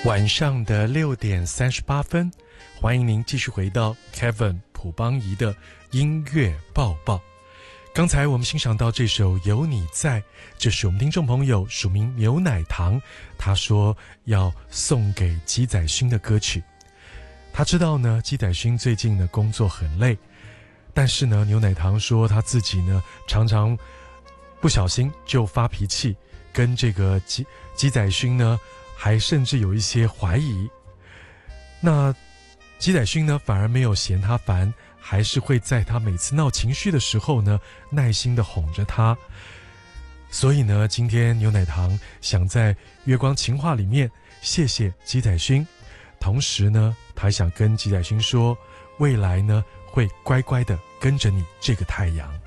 晚上的6:38，欢迎您继续回到 Kevin 朴邦仪的音乐报报。刚才我们欣赏到这首《有你在》，这是我们听众朋友署名牛奶糖，他说要送给鸡仔勋的歌曲。他知道呢，鸡仔勋最近呢工作很累，但是呢，牛奶糖说他自己呢常常不小心就发脾气，跟这个鸡仔勋呢还甚至有一些怀疑。那鸡仔勋呢反而没有嫌他烦，还是会在他每次闹情绪的时候呢耐心地哄着他。所以呢，今天牛奶糖想在月光情话里面谢谢鸡仔勋，同时呢他想跟鸡仔勋说，未来呢会乖乖地跟着你这个太阳。